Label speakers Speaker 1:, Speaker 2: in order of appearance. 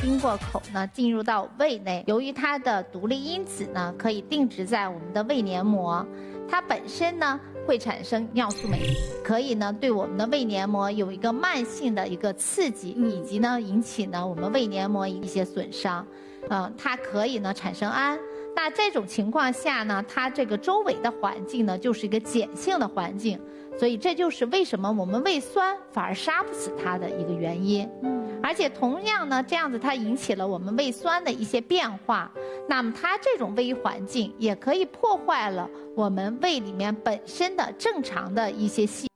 Speaker 1: 经过口呢进入到胃内。由于它的独立因子呢可以定植在我们的胃黏膜，它本身呢会产生尿素酶，可以呢对我们的胃黏膜有一个慢性的一个刺激，以及呢引起呢我们胃黏膜一些损伤。它可以呢产生氨。那这种情况下呢，它这个周围的环境呢就是一个碱性的环境，所以这就是为什么我们胃酸反而杀不死它的一个原因。而且同样呢，这样子它引起了我们胃酸的一些变化，那么它这种微环境也可以破坏了我们胃里面本身的正常的一些细